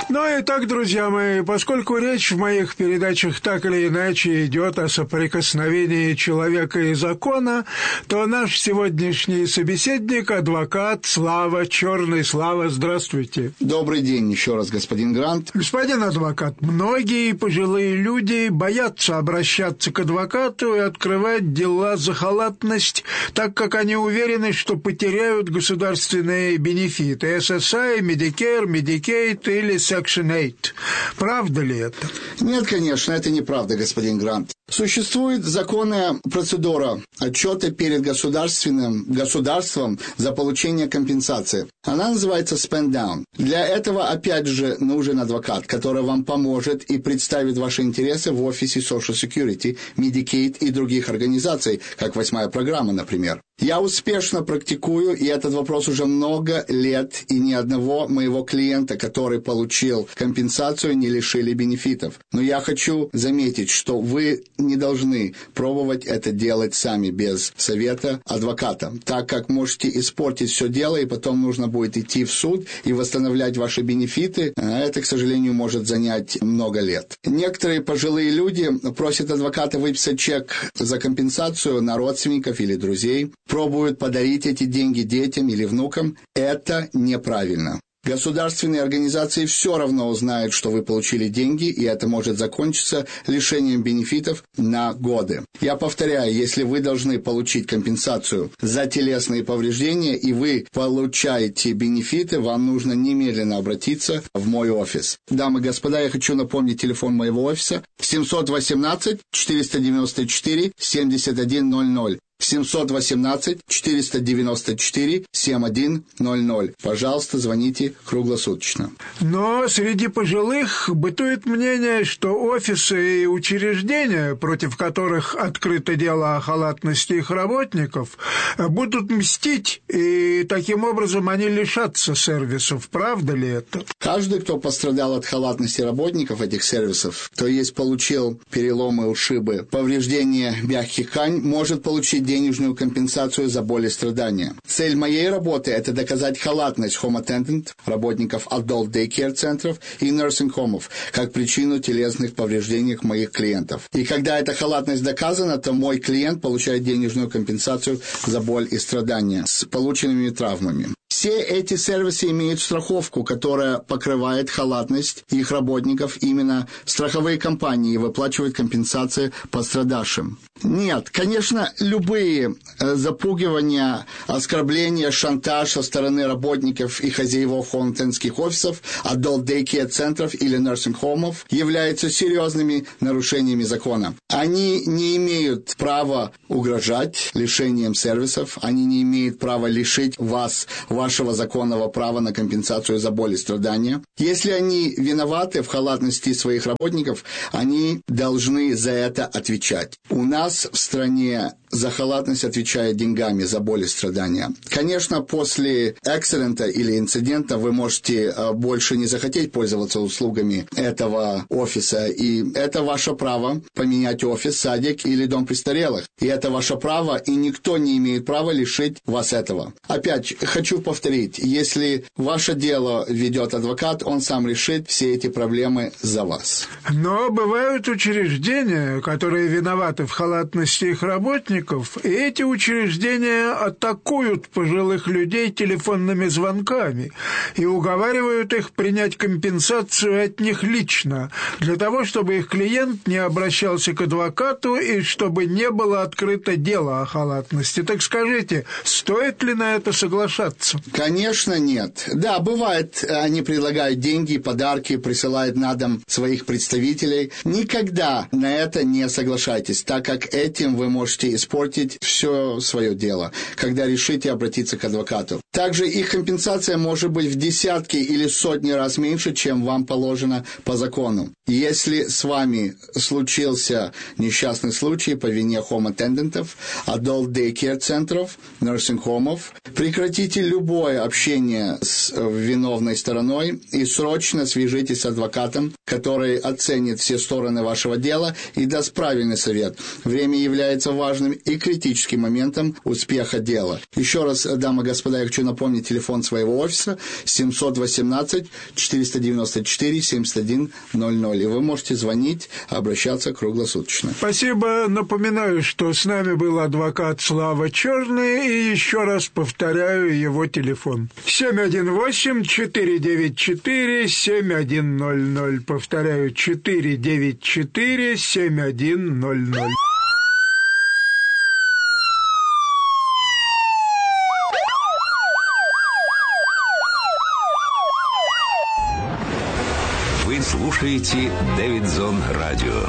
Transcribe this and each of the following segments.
Ну и так, друзья мои, поскольку речь в моих передачах так или иначе идет о соприкосновении человека и закона, то наш сегодняшний собеседник, адвокат Слава Черный. Слава, здравствуйте. Добрый день еще раз, господин Грант. Господин адвокат, многие пожилые люди боятся обращаться к адвокату и открывать дела за халатность, так как они уверены, что потеряют государственные бенефиты SSI, Medicare, Medicaid или Section 8. Правда ли это? Нет, конечно, это неправда, господин Грант. Существует законная процедура отчета перед государством за получение компенсации. Она называется spend down. Для этого, опять же, нужен адвокат, который вам поможет и представит ваши интересы в офисе Social Security, Medicaid и других организаций, как 8-я программа, например. Я успешно практикую, и этот вопрос уже много лет, и ни одного моего клиента, который получил компенсацию, не лишили бенефитов. Но я хочу заметить, что вы не должны пробовать это делать сами, без совета адвоката, так как можете испортить все дело, и потом нужно будет идти в суд и восстановлять ваши бенефиты. А это, к сожалению, может занять много лет. Некоторые пожилые люди просят адвоката выписать чек за компенсацию на родственников или друзей, пробуют подарить эти деньги детям или внукам. Это неправильно. Государственные организации все равно узнают, что вы получили деньги, и это может закончиться лишением бенефитов на годы. Я повторяю, если вы должны получить компенсацию за телесные повреждения, и вы получаете бенефиты, вам нужно немедленно обратиться в мой офис. Дамы и господа, я хочу напомнить телефон моего офиса 718-494-7100. 718-494-7100. Пожалуйста, звоните круглосуточно. Но среди пожилых бытует мнение, что офисы и учреждения, против которых открыто дело о халатности их работников, будут мстить, и таким образом они лишатся сервисов. Правда ли это? Каждый, кто пострадал от халатности работников этих сервисов, то есть получил переломы, ушибы, повреждения мягких тканей, может получить денежную компенсацию за боль и страдания. Цель моей работы – это доказать халатность home attendant, работников adult daycare центров и nursing home'ов, как причину телесных повреждений моих клиентов. И когда эта халатность доказана, то мой клиент получает денежную компенсацию за боль и страдания с полученными травмами. Все эти сервисы имеют страховку, которая покрывает халатность их работников. Именно страховые компании выплачивают компенсации пострадавшим. Нет, конечно, любые запугивания, оскорбления, шантаж со стороны работников и хозяевов хомтенских офисов, adult daycare центров или nursing home'ов являются серьезными нарушениями закона. Они не имеют права угрожать лишением сервисов, они не имеют права лишить вас вашего законного права на компенсацию за боль и страдания. Если они виноваты в халатности своих работников, они должны за это отвечать. У нас в стране за халатность отвечает деньгами, за боль и страдания. Конечно, после акцидента или инцидента вы можете больше не захотеть пользоваться услугами этого офиса, и это ваше право поменять офис, садик или дом престарелых. И это ваше право, и никто не имеет права лишить вас этого. Опять хочу повторить, если ваше дело ведет адвокат, он сам решит все эти проблемы за вас. Но бывают учреждения, которые виноваты в халатности их работников, и эти учреждения атакуют пожилых людей телефонными звонками и уговаривают их принять компенсацию от них лично, для того, чтобы их клиент не обращался к адвокату и чтобы не было открыто дело о халатности. Так скажите, стоит ли на это соглашаться? Конечно, нет. Да, бывает, они предлагают деньги, подарки, присылают на дом своих представителей. Никогда на это не соглашайтесь, так как этим вы можете испортить все свое дело, когда решите обратиться к адвокату. Также их компенсация может быть в десятки или сотни раз меньше, чем вам положено по закону. Если с вами случился несчастный случай по вине home-attendant'ов, adult daycare центров, nursing home'ов, прекратите любое общение с виновной стороной и срочно свяжитесь с адвокатом, который оценит все стороны вашего дела и даст правильный совет. Время является важным и критическим моментом успеха дела. Еще раз, дамы и господа, я хочу напомнить телефон своего офиса 718-494-7100. И вы можете звонить, обращаться круглосуточно. Спасибо. Напоминаю, что с нами был адвокат Слава Черный, и еще раз повторяю его телефон. 718-494-7100. Повторяю, 494-7100. Вы слушаете Дэвидсон Радио.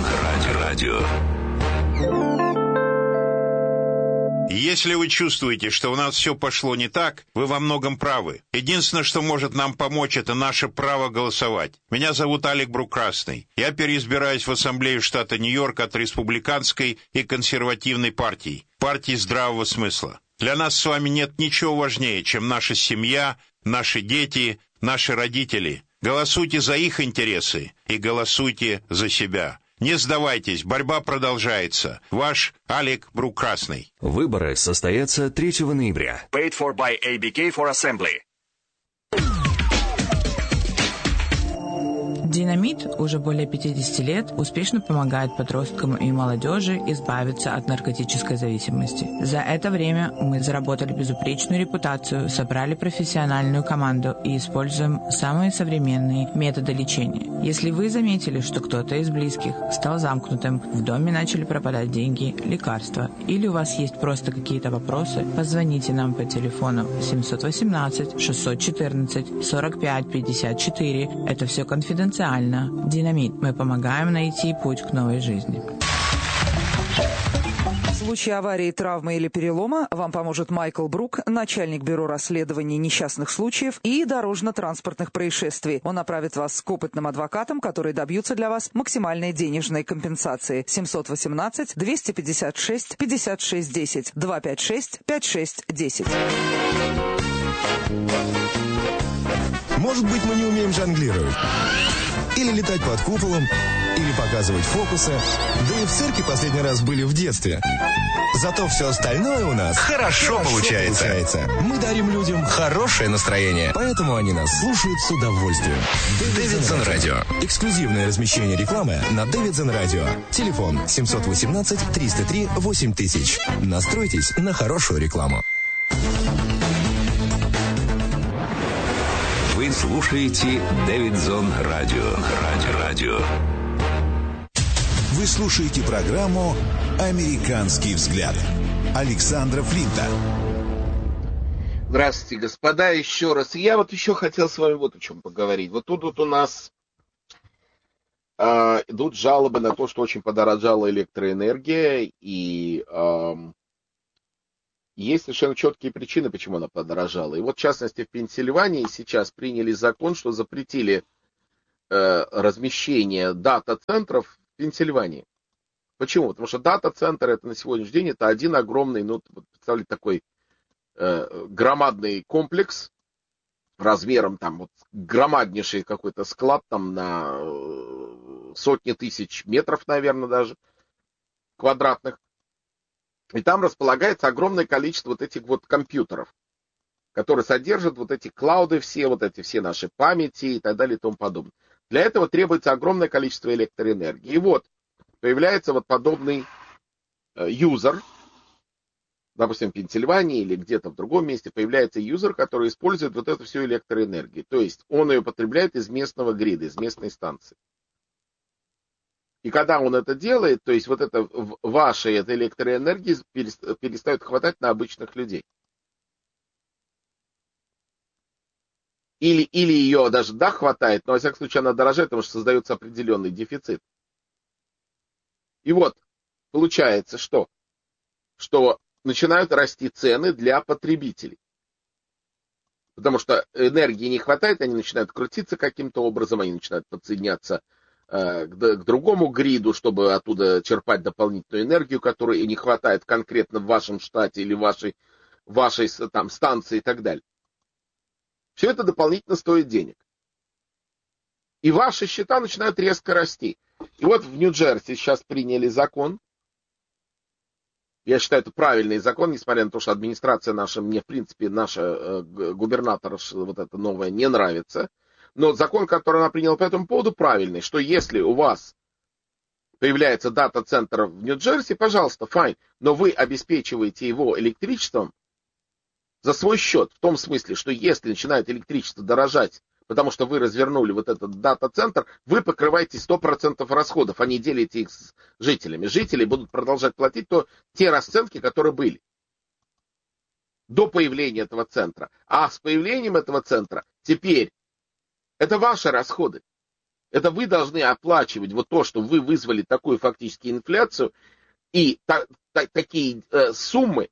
Если вы чувствуете, что у нас все пошло не так, вы во многом правы. Единственное, что может нам помочь, это наше право голосовать. Меня зовут Алек Брук-Красный. Я переизбираюсь в Ассамблею штата Нью-Йорк от республиканской и консервативной партий здравого смысла. Для нас с вами нет ничего важнее, чем наша семья, наши дети, наши родители. Голосуйте за их интересы и голосуйте за себя. Не сдавайтесь, борьба продолжается. Ваш Алек Брук-Красный. Выборы состоятся 3 ноября. Paid for by ABK for Assembly. Динамит уже более 50 лет успешно помогает подросткам и молодежи избавиться от наркотической зависимости. За это время мы заработали безупречную репутацию, собрали профессиональную команду и используем самые современные методы лечения. Если вы заметили, что кто-то из близких стал замкнутым, в доме начали пропадать деньги, лекарства, или у вас есть просто какие-то вопросы, позвоните нам по телефону 718-614-45-54. Это все конфиденциально. Динамит. Мы помогаем найти путь к новой жизни. В случае аварии, травмы или перелома вам поможет Майкл Брук, начальник бюро расследований несчастных случаев и дорожно-транспортных происшествий. Он направит вас к опытным адвокатам, которые добьются для вас максимальной денежной компенсации. 718-256-56-10, 256-56-10. Может быть, мы не умеем жонглировать. Или летать под куполом, или показывать фокусы. Да и в цирке последний раз были в детстве. Зато все остальное у нас хорошо получается. Мы дарим людям хорошее настроение, поэтому они нас слушают с удовольствием. Дэвидсон Радио. Эксклюзивное размещение рекламы на Дэвидсон Радио. Телефон 718-303-8000. Настройтесь на хорошую рекламу. Вы слушаете Дэвидсон Радио. Вы слушаете программу «Американский взгляд» Александра Флинта. Здравствуйте, господа, еще раз. Я вот еще хотел с вами вот о чем поговорить. Вот тут у нас идут жалобы на то, что очень подорожала электроэнергия, и есть совершенно четкие причины, почему она подорожала. И вот, в частности, в Пенсильвании сейчас приняли закон, что запретили размещение дата-центров в Пенсильвании. Почему? Потому что дата-центр это на сегодняшний день это один огромный, представьте, такой громадный комплекс размером там вот громаднейший какой-то склад там на сотни тысяч метров, наверное, даже квадратных. И там располагается огромное количество вот этих вот компьютеров, которые содержат вот эти клауды все, вот эти все наши памяти и так далее и тому подобное. Для этого требуется огромное количество электроэнергии. И вот появляется вот подобный юзер, допустим, в Пенсильвании или где-то в другом месте появляется юзер, который использует вот эту всю электроэнергию. То есть он ее потребляет из местного грида, из местной станции. И когда он это делает, то есть вот это вашей этой электроэнергии перестает хватать на обычных людей. Или ее даже, да, хватает, но во всяком случае она дорожает, потому что создается определенный дефицит. И вот, получается, что начинают расти цены для потребителей. Потому что энергии не хватает, они начинают крутиться каким-то образом, они начинают подсоединяться к другому гриду, чтобы оттуда черпать дополнительную энергию, которой не хватает конкретно в вашем штате или вашей там, станции и так далее. Все это дополнительно стоит денег. И ваши счета начинают резко расти. И вот в Нью-Джерси сейчас приняли закон, Я считаю, это правильный закон, несмотря на то, что администрация наша, мне, в принципе, наша губернатор, вот это новое, не нравится. Но закон, который она приняла по этому поводу, правильный, что если у вас появляется дата-центр в Нью-Джерси, пожалуйста, файн, но вы обеспечиваете его электричеством за свой счет, в том смысле, что если начинает электричество дорожать, потому что вы развернули вот этот дата-центр, вы покрываете 100% расходов, а не делите их с жителями. Жители будут продолжать платить те расценки, которые были до появления этого центра. А с появлением этого центра теперь это ваши расходы. Это вы должны оплачивать вот то, что вы вызвали такую фактически инфляцию и такие суммы,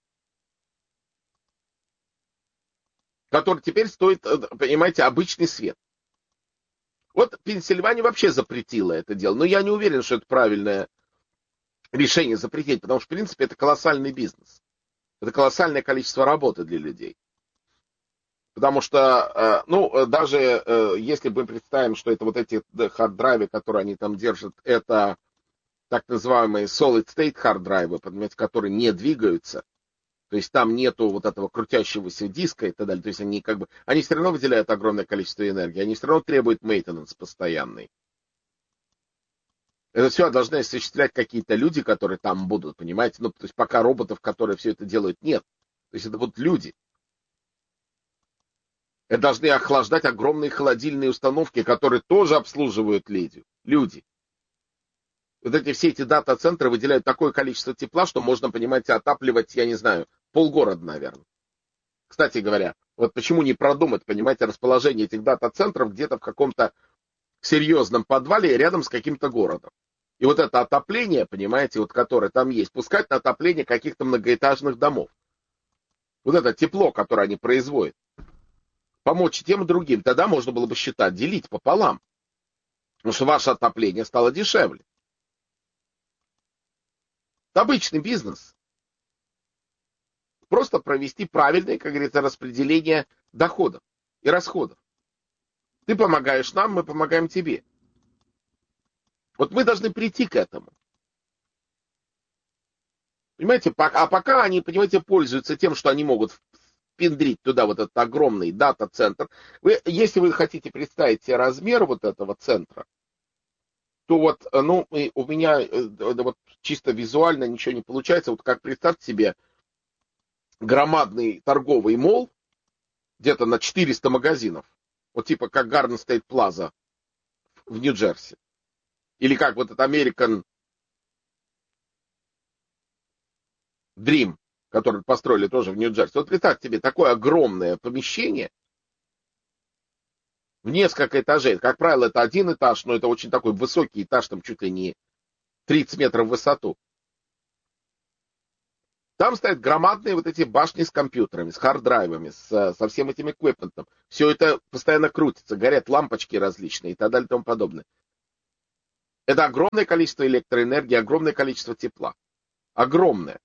который теперь стоит, понимаете, обычный свет. Вот Пенсильвания вообще запретила это дело. Но я не уверен, что это правильное решение запретить, потому что, в принципе, это колоссальный бизнес. Это колоссальное количество работы для людей. Потому что, даже если мы представим, что это вот эти хард-драйвы, которые они там держат, это так называемые solid-state хард-драйвы, понимаете, которые не двигаются, то есть там нету вот этого крутящегося диска и так далее. То есть они они все равно выделяют огромное количество энергии, они все равно требуют мейнтенанс постоянный. Это все должны осуществлять какие-то люди, которые там будут, понимаете? То есть пока роботов, которые все это делают, нет. То есть это будут люди. Это должны охлаждать огромные холодильные установки, которые тоже обслуживают люди. Вот все эти дата-центры выделяют такое количество тепла, что можно, понимаете, отапливать, я не знаю, полгорода, наверное. Кстати говоря, вот почему не продумать, понимаете, расположение этих дата-центров где-то в каком-то серьезном подвале рядом с каким-то городом. И вот это отопление, понимаете, вот которое там есть, пускать на отопление каких-то многоэтажных домов. Вот это тепло, которое они производят. Помочь тем и другим. Тогда можно было бы считать, делить пополам. Потому что ваше отопление стало дешевле. Это обычный бизнес. Просто провести правильное, как говорится, распределение доходов и расходов. Ты помогаешь нам, мы помогаем тебе. Вот мы должны прийти к этому. Понимаете, а пока они, понимаете, пользуются тем, что они могут впендрить туда вот этот огромный дата-центр. Если вы хотите представить себе размер вот этого центра, то вот, у меня вот чисто визуально ничего не получается. Вот как представьте себе громадный торговый молл, где-то на 400 магазинов, вот типа как Garden State Plaza в Нью-Джерси. Или как вот этот American Dream, который построили тоже в Нью-Джерси. Вот представьте себе такое огромное помещение в несколько этажей. Как правило, это один этаж, но это очень такой высокий этаж, там чуть ли не 30 метров в высоту. Там стоят громадные вот эти башни с компьютерами, с хард-драйвами, со всем этим эквипментом. Все это постоянно крутится, горят лампочки различные и так далее и тому подобное. Это огромное количество электроэнергии, огромное количество тепла. Огромное.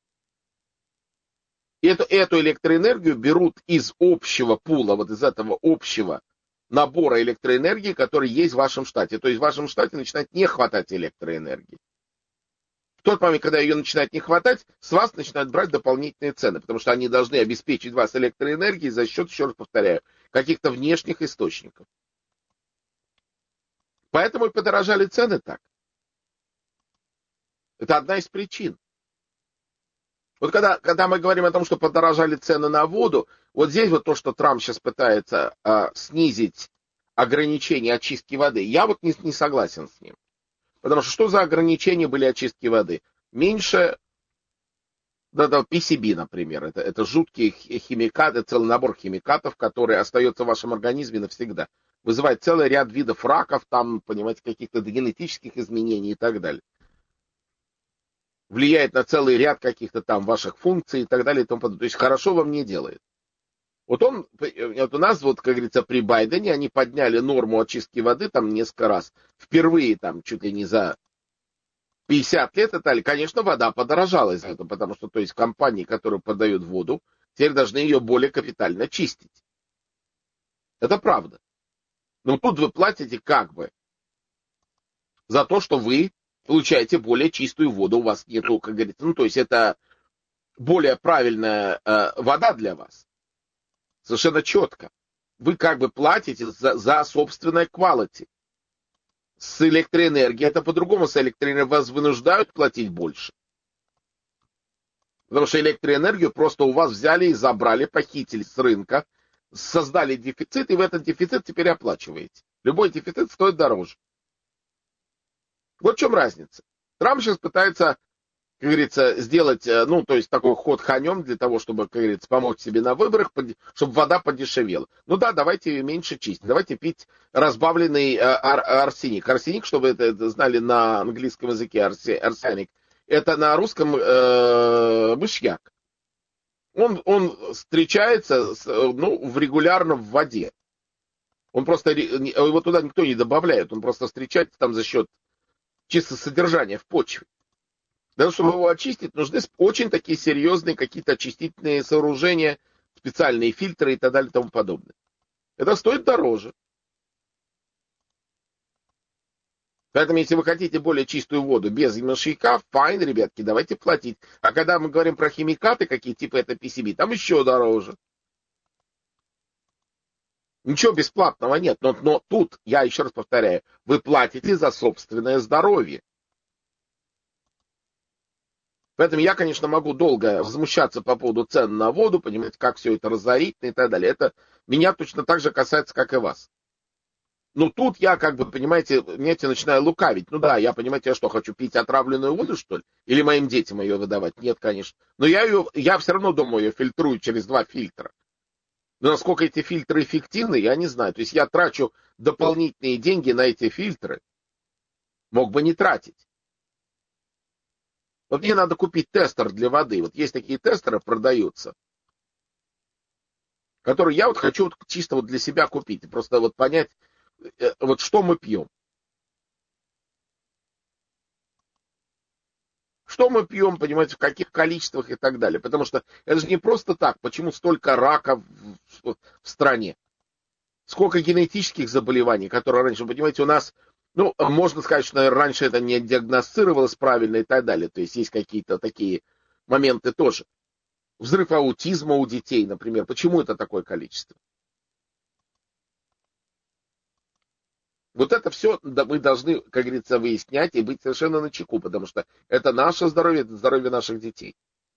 И эту электроэнергию берут из общего пула, вот из этого общего набора электроэнергии, который есть в вашем штате. То есть в вашем штате начинает не хватать электроэнергии. В тот момент, когда ее начинает не хватать, с вас начинают брать дополнительные цены, потому что они должны обеспечить вас электроэнергией за счет, еще раз повторяю, каких-то внешних источников. Поэтому и подорожали цены так. Это одна из причин. Вот когда мы говорим о том, что подорожали цены на воду, вот здесь вот то, что Трамп сейчас пытается снизить ограничения очистки воды, я вот не согласен с ним. Потому что за ограничения были очистки воды? Меньше, PCB, например, это жуткие химикаты, целый набор химикатов, которые остается в вашем организме навсегда. Вызывает целый ряд видов раков, там, понимаете, каких-то генетических изменений и так далее. Влияет на целый ряд каких-то там ваших функций и так далее и тому подобное. То есть хорошо вам не делает. Вот у нас, вот, как говорится, при Байдене они подняли норму очистки воды там несколько раз. Впервые там чуть ли не за 50 лет это, конечно, вода подорожала из-за этого, потому что, то есть, компании, которые подают воду, теперь должны ее более капитально чистить. Это правда. Но тут вы платите как бы за то, что вы получаете более чистую воду, у вас нету, как говорится, то есть это более правильная вода для вас. Совершенно четко. Вы как бы платите за собственное quality. С электроэнергией это по-другому. С электроэнергией вас вынуждают платить больше. Потому что электроэнергию просто у вас взяли и забрали, похитили с рынка, создали дефицит, и в этот дефицит теперь оплачиваете. Любой дефицит стоит дороже. Вот в чем разница. Трамп сейчас пытается, как говорится, сделать, то есть такой ход конем для того, чтобы, как говорится, помочь себе на выборах, чтобы вода подешевела. Ну да, давайте ее меньше чистить, давайте пить разбавленный арсеник. Арсеник, чтобы это знали на английском языке, арсеник, это на русском мышьяк. Он встречается регулярно в воде. Он просто, его туда никто не добавляет, он просто встречается там за счет чисто содержания в почве. Для того, чтобы его очистить, нужны очень такие серьезные какие-то очистительные сооружения, специальные фильтры и так далее и тому подобное. Это стоит дороже. Поэтому, если вы хотите более чистую воду без мышьяка, файн, ребятки, давайте платить. А когда мы говорим про химикаты, какие типа это PCB, там еще дороже. Ничего бесплатного нет. Но тут, я еще раз повторяю, вы платите за собственное здоровье. Поэтому я, конечно, могу долго возмущаться по поводу цен на воду, понимаете, как все это разорительно и так далее. Это меня точно так же касается, как и вас. Ну, тут я, как бы, понимаете, начинаю лукавить. Ну да, я, понимаете, я что, хочу пить отравленную воду, что ли? Или моим детям ее выдавать? Нет, конечно. Но я все равно дома ее фильтрую через 2 фильтра. Но насколько эти фильтры эффективны, я не знаю. То есть я трачу дополнительные деньги на эти фильтры. Мог бы не тратить. Вот мне надо купить тестер для воды. Вот есть такие тестеры, продаются, которые я вот хочу вот чисто вот для себя купить. Просто вот понять, вот что мы пьем. Что мы пьем, понимаете, в каких количествах и так далее. Потому что это же не просто так. Почему столько рака в стране? Сколько генетических заболеваний, которые раньше, понимаете, у нас, можно сказать, что раньше это не диагностировалось правильно и так далее. То есть есть какие-то такие моменты тоже. Взрыв аутизма у детей, например. Почему это такое количество? Вот это все мы должны, как говорится, выяснять и быть совершенно начеку, потому что это наше здоровье, это здоровье наших детей.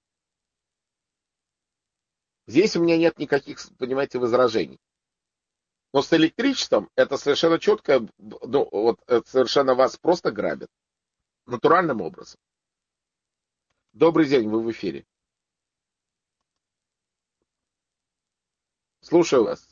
Здесь у меня нет никаких, понимаете, возражений. Но с электричеством это совершенно четко, это совершенно вас просто грабят. Натуральным образом. Добрый день, вы в эфире. Слушаю вас.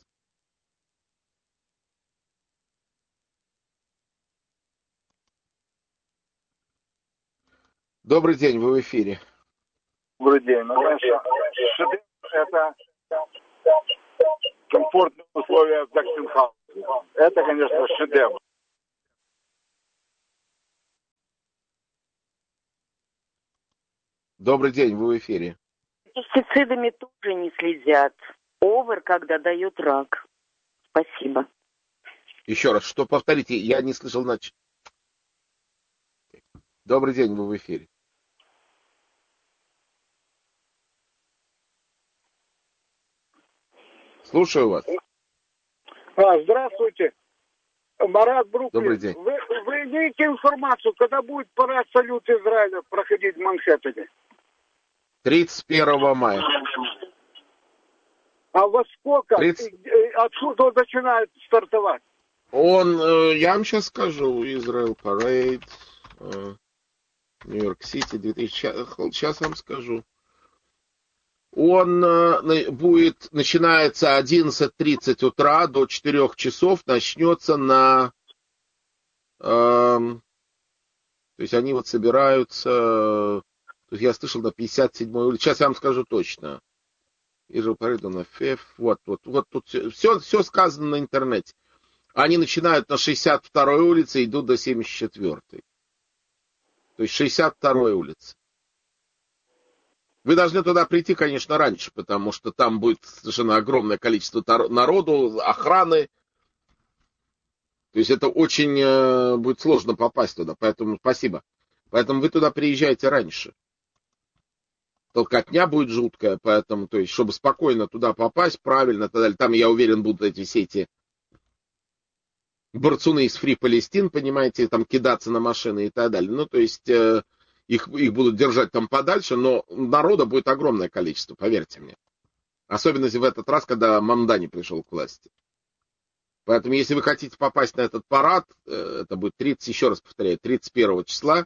Добрый день, вы в эфире. Добрый день. Конечно, шедевр — это комфортные условия в Даксенхаусе. Это, конечно, шедевр. Добрый день, вы в эфире. Пестицидами тоже не следят. Овер, когда дает рак. Спасибо. Еще раз, что повторите? Я не слышал иначе. Добрый день, вы в эфире. Слушаю вас. Здравствуйте. Марат Бруклин. Добрый день. Вы имеете информацию, когда будет парад салют Израиля проходить в Манхэттене? 31 мая. А во сколько? Откуда он начинает стартовать? Я вам сейчас скажу. Израиль Парейд, Нью-Йорк Сити, 2000. Сейчас вам скажу. Он начинается 11:30 утра до 4 часов, начнется то есть они вот собираются, то есть я слышал, на 57-й улице, сейчас я вам скажу точно. Вот тут все сказано на интернете. Они начинают на 62-й улице и идут до 74-й. То есть 62-й улица. Вы должны туда прийти, конечно, раньше, потому что там будет совершенно огромное количество народу, охраны. То есть это очень будет сложно попасть туда, поэтому спасибо. Поэтому вы туда приезжаете раньше. толкотня будет жуткая, поэтому, то есть, чтобы спокойно туда попасть, правильно, и так далее. Там, я уверен, будут эти все эти борцуны из Free Palestine, понимаете, там кидаться на машины и так далее. Ну, то есть, их будут держать там подальше, но народа будет огромное количество, поверьте мне. Особенно в этот раз, когда Мамдани пришел к власти. Поэтому, если вы хотите попасть на этот парад, это будет 31 числа,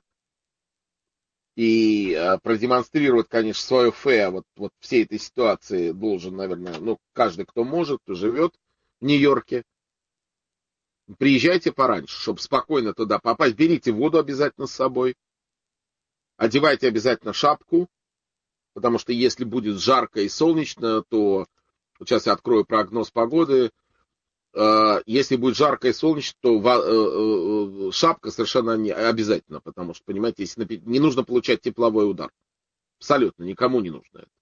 и продемонстрировать, конечно, свое фе вот всей этой ситуации должен, наверное, каждый, кто может, кто живет в Нью-Йорке. Приезжайте пораньше, чтобы спокойно туда попасть. Берите воду обязательно с собой. Одевайте обязательно шапку, потому что если будет жарко и солнечно, то... Вот сейчас я открою прогноз погоды. Если будет жарко и солнечно, то шапка совершенно не обязательно, потому что, понимаете, если не нужно получать тепловой удар. Абсолютно, никому не нужно это.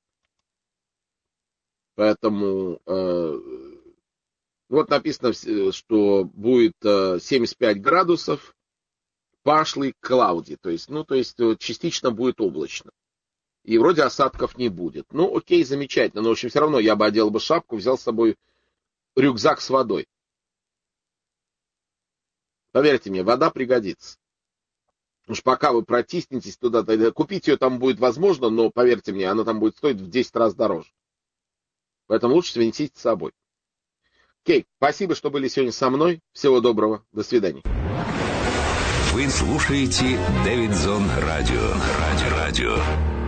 Поэтому вот написано, что будет 75 градусов, пашлый клауди, то есть частично будет облачно. И вроде осадков не будет. Ну, окей, замечательно, но, в общем, все равно я бы одел бы шапку, взял с собой рюкзак с водой. Поверьте мне, вода пригодится. Уж пока вы протиснетесь туда, купить ее там будет возможно, но, поверьте мне, она там будет стоить в 10 раз дороже. Поэтому лучше свинтите с собой. Окей, спасибо, что были сегодня со мной. Всего доброго. До свидания. Вы слушаете Дэвидзон Радио.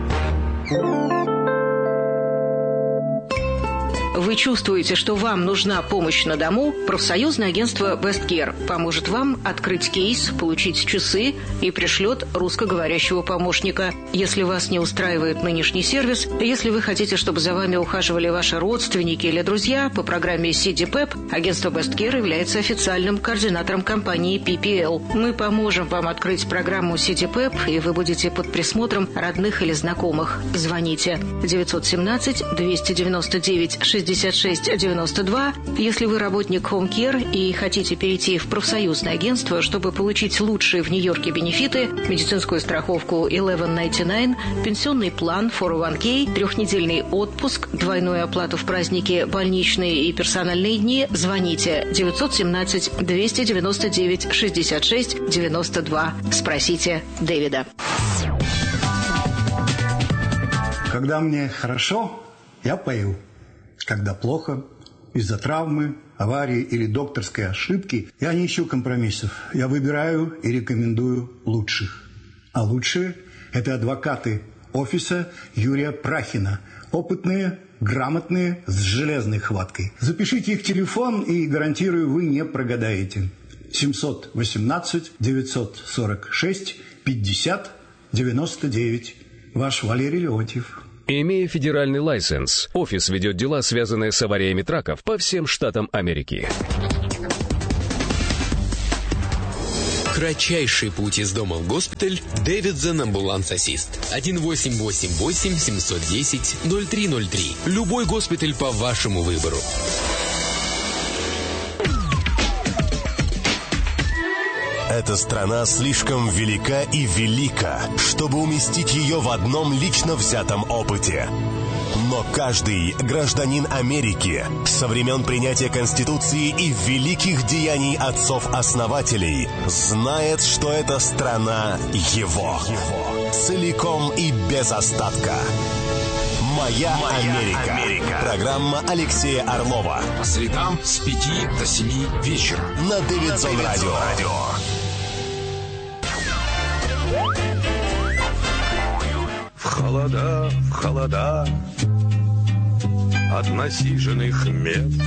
Вы чувствуете, что вам нужна помощь на дому? Профсоюзное агентство Best Care поможет вам открыть кейс, получить часы и пришлет русскоговорящего помощника. Если вас не устраивает нынешний сервис, если вы хотите, чтобы за вами ухаживали ваши родственники или друзья, по программе CDPEP агентство Best Care является официальным координатором компании PPL. Мы поможем вам открыть программу CDPEP, и вы будете под присмотром родных или знакомых. Звоните 917-299-6692. Если вы работник Home Care и хотите перейти в профсоюзное агентство, чтобы получить лучшие в Нью-Йорке бенефиты, медицинскую страховку 1199, пенсионный план 401k, 3-недельный отпуск, двойную оплату в праздники, больничные и персональные дни, звоните 917-299-6692. Спросите Дэвида. Когда мне хорошо, я пою. Когда плохо, из-за травмы, аварии или докторской ошибки, я не ищу компромиссов. Я выбираю и рекомендую лучших. А лучшие – это адвокаты офиса Юрия Прахина. Опытные, грамотные, с железной хваткой. Запишите их телефон, и, гарантирую, вы не прогадаете. 718-946-50-99. Ваш Валерий Леонтьев. Имея федеральный лайсенс, офис ведет дела, связанные с авариями траков по всем штатам Америки. Кратчайший путь из дома в госпиталь. Дэвидзон Амбуланс Ассист. 1-888-710-0303. Любой госпиталь по вашему выбору. Эта страна слишком велика и велика, чтобы уместить ее в одном лично взятом опыте. Но каждый гражданин Америки со времен принятия Конституции и великих деяний отцов-основателей знает, что эта страна его. Целиком и без остатка. «Моя Америка». Программа Алексея Орлова. По средам с 5 до 7 вечера. На Дэвидзон Радио. В холода от насиженных мест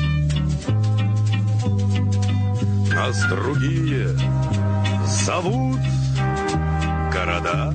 нас другие зовут города.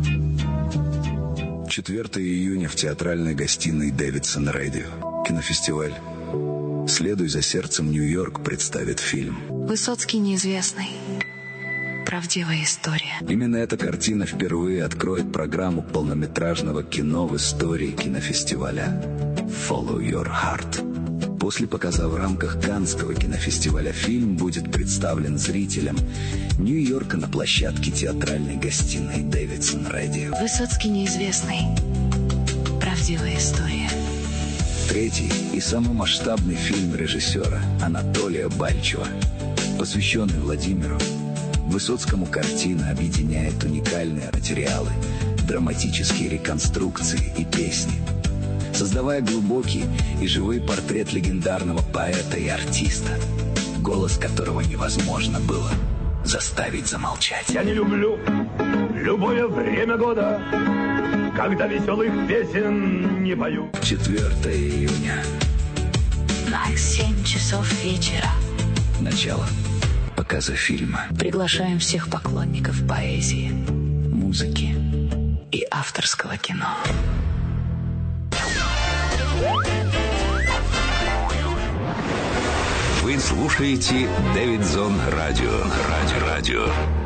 4 июня в театральной гостиной Дэвидзон Радио. Кинофестиваль «Следуй за сердцем Нью-Йорк» представит фильм Высоцкий неизвестный. Правдивая история. Именно эта картина впервые откроет программу полнометражного кино в истории кинофестиваля «Follow Your Heart». После показа в рамках Каннского кинофестиваля фильм будет представлен зрителям Нью-Йорка на площадке театральной гостиной Дэвидзон Радио. Высоцкий неизвестный. Правдивая Правдивая история. Третий и самый масштабный фильм режиссера Анатолия Бальчева, посвященный Владимиру. Высоцкому картина объединяет уникальные материалы, драматические реконструкции и песни, создавая глубокий и живой портрет легендарного поэта и артиста, голос которого невозможно было заставить замолчать. Я не люблю любое время года, когда веселых песен не пою. 4 июня. 7 часов вечера. Начало показа фильма. Приглашаем всех поклонников поэзии, музыки и авторского кино. Вы слушаете Дэвидзон Радио.